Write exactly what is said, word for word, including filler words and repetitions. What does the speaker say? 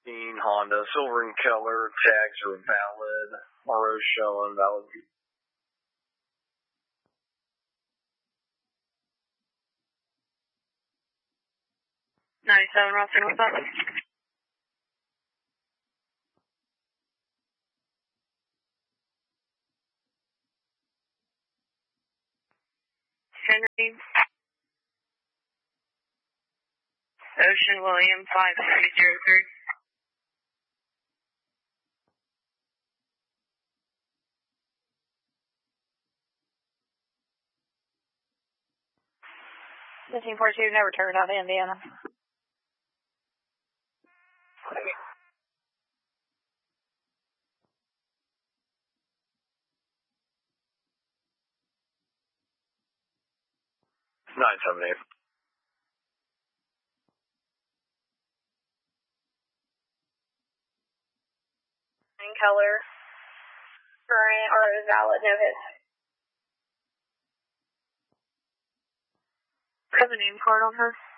Honda, silver in color, tags are valid, R O showing valid. ninety-seven, Rossi, what's up? Henry. Ocean William, five three zero three. fifteen forty-two never turned out to Indiana. nine seven eight. In color, current or valid, no hits. Have a name card on her?